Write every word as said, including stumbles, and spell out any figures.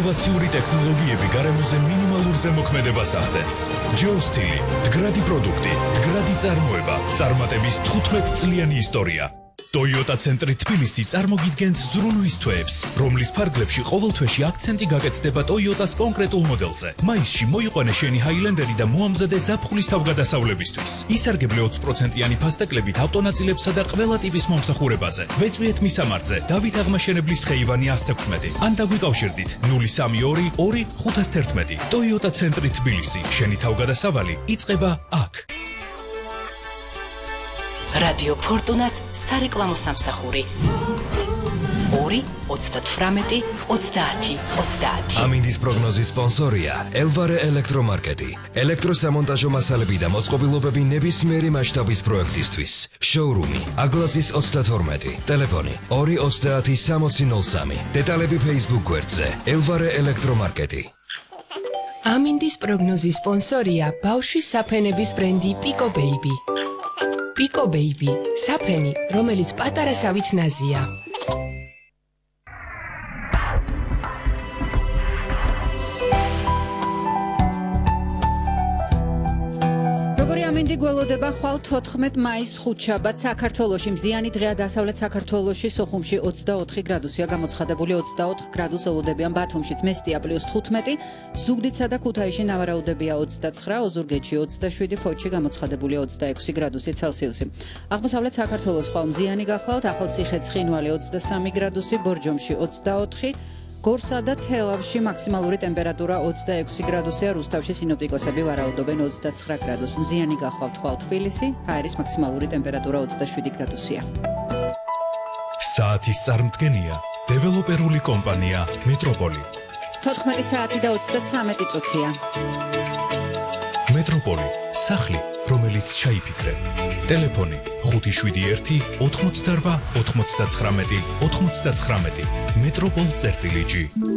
ინოვაციური ტექნოლოგიები გარემოზე მინიმალურ ზემოქმედებას ახდენს. Geostili, მდგრადი პროდუქტი, მდგრადი წარმოება, წარმატების თხუთმეტწლიანი ისტორია. Toyota ცენტრი თბილისი წარმოგიდგენთ ზრუნვის თვეებს, რომლის ფარგლებში ყოველ თვეში აქცენტი გაკეთდება Toyota-ს კონკრეტულ მოდელზე. მაისში მოიყვანე შენი Highlander-ი და მოამზადე ზაფხულის თავგადასავლებისთვის. ისარგებლე ოცი პროცენტიანი ფასტეკლებით ავტონაწილებსა და ყველა ტიპის მომსახურებაზე. ვეწვიეთ მისამართზე დავით აღმაშენებლის ხეივანი ათს თერთმეტი. ან დაგვიკავშირდით ნული სამი ორი ორი ხუთს თერთმეტი. Toyota ცენტრი თბილისი, შენი თავგადასავალი იწყება აქ. Radio Fortunas სარეკლამო სამსახური ორი ოცდათვრამეტი ოცდაათი ოცდაათი. ამინდის პროგნოზის სპონსორია Elvare ელექტრომარკეტი. ელექტროსამონტაჟო მასალები და მოწყობილობები ნებისმიერი მასშტაბის პროექტისთვის. შოურუმი აგლაძის ოცდათორმეტი. ტელეფონი ორი ოცდაათი სამოცი ნული სამი. დეტალები Facebook გვერდზე Elvare ელექტრომარკეტი. ამინდის პროგნოზის სპონსორია ბავშვის საფენების ბრენდი Pico Baby. Pico Baby, საფენი, რომელიც პატარასავით ნაზია. როგორი ამინდი გველოდება ხვალ თოთხმეტ მაისს ხუთშაბათ საქართველოში მზიანი დღეა დასავლეთ საქართველოში სოხუმში ოცდაოთხი გრადუსია გამოცხადებული ოცდაოთხ გრადუს ელოდებიან ბათუმშიც მესტია პლუს თხუთმეტი ზუგდიდსა და ქუთაისში ნავარაუდებია ოცდაცხრა ოზურგეთში ოცდაშვიდი ფოთში გამოცხადებულია ოცდაექვსი გრადუსი ცელსიუსი აღმოსავლეთ საქართველოს ხვალ მზიანი გახლავთ ახალციხე ცხინვალი ოცდასამი გრადუსი ბორჯომში ოცდაოთხი გორსა და თელავში მაქსიმალური ტემპერატურა ოცდაექვსი გრადუსია რუსთავში სინოპტიკოსები ვარაუდობენ ოცდაცხრა გრადუსს მზიანი გახლავთ ხვალ თბილისი ჰაერის მაქსიმალური ტემპერატურა ოცდაშვიდი გრადუსია საათის წარმდგენია დეველოპერული კომპანია მეტროპოლი თოთხმეტი საათი და ოცდაცამეტი წუთია მეტროპოლი სახლი რომელიც ჩაიფიქრე ტელეფონი ხუთი შვიდი ერთი ოთხმოცდარვა ოთხმოცდაცხრამეტი ოთხმოცდაცხრამეტი მეტროპოლ წერტილი ჯი